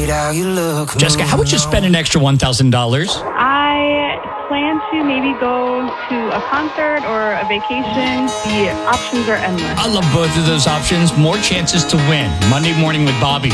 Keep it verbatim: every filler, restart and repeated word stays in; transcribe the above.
hate how you look. Jessica, how would you spend an extra one thousand dollars? I plan to maybe go to a concert or a vacation. The options are endless. I love both of those options. More chances to win. Monday Morning with Bobby.